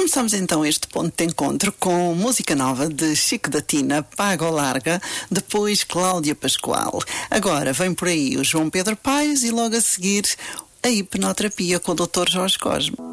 Começamos então este ponto de encontro com música nova de Chico da Tina, Paga ou Larga, depois Cláudia Pascoal. Agora vem por aí o João Pedro Paes e logo a seguir a hipnoterapia com o Dr. Jorge Cosme.